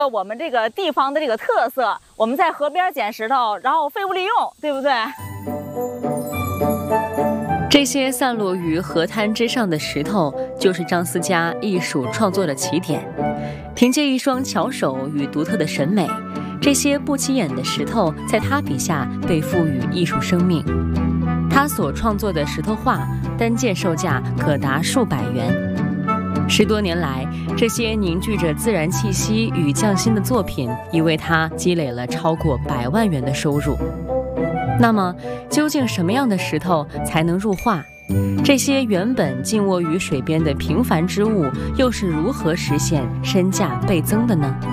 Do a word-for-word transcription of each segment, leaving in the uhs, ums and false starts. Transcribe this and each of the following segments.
我们这个地方的这个特色，我们在河边捡石头，然后废物利用，对不对？ 这些散落于河滩之上的石头，就是张思佳艺术创作的起点。凭借一双巧手与独特的审美，这些不起眼的石头在他笔下被赋予艺术生命。他所创作的石头画，单件售价可达数百元。十多年来，这些凝聚着自然气息与匠心的作品，已为他积累了超过百万元的收入。那么，究竟什么样的石头才能入画？这些原本静卧于水边的平凡之物，又是如何实现身价倍增的呢？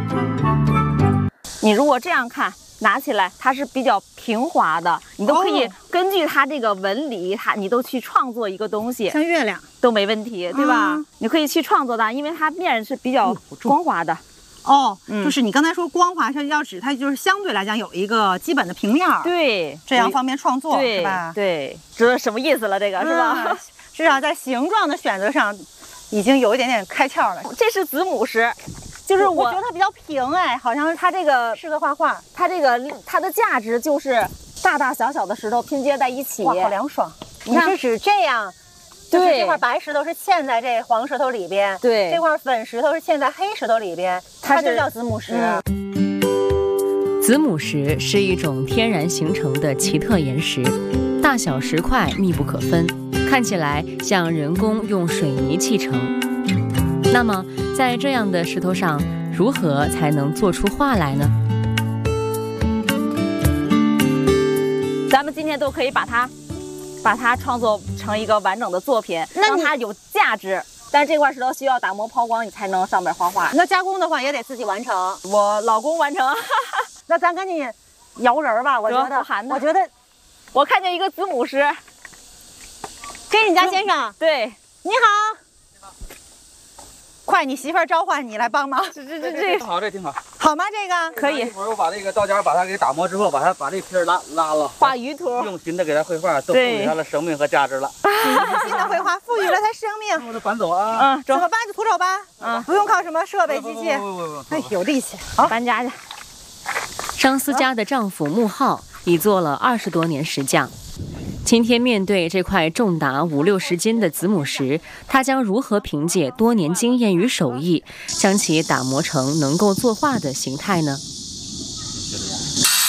你如果这样看，拿起来它是比较平滑的，你都可以根据它这个纹理，它你都去创作一个东西， 像月亮都没问题，对吧？嗯、你可以去创作它，因为它面是比较光滑的。 哦，嗯、就是你刚才说光滑是要指它就是相对来讲有一个基本的平面， 对， 这样方便创作， 对是吧？ 对，知道什么意思了？这个、嗯、是吧？ 至少在形状的选择上，已经有一点点开窍了。 这是子母石。就是我, 我觉得它比较平，哎，好像它这个适合画画。 它这个它的价值就是大大小小的石头拼接在一起， 哇，好凉爽！你是指这样？ 对， 就是这块白石头是嵌在这黄石头里边， 对， 这块粉石头是嵌在黑石头里边，它就叫子母石。 嗯、子母石是一种天然形成的奇特岩石，大小石块密不可分，看起来像人工用水泥砌成。那么，在这样的石头上，如何才能做出画来呢？ 咱们今天都可以把它，把它创作成一个完整的作品，让它有价值。但是这块石头需要打磨抛光，你才能上面画画。 那加工的话也得自己完成， 我老公完成。 那咱赶紧摇人吧，我觉得，我觉得， 我看见一个子母石， 这是你家先生？ 对， 你好。快，你媳妇儿召唤你来帮忙。 这这这这挺好，这挺好， 好吗？这个可以。 一会儿我把这个到家把它给打磨之后，把它把这皮拉拉了， 画鱼图， 用心的给它绘画，都赋予它了生命和价值了。 用心的绘画赋予了它生命。 我得搬走啊！ 嗯，怎么搬就徒手搬？嗯，不用靠什么设备机器。哎，有力气。 好，搬家去。 张思佳的丈夫穆浩已做了二十多年石匠。今天面对这块重达五六十斤的子母石，他将如何凭借多年经验与手艺，将其打磨成能够作画的形态呢？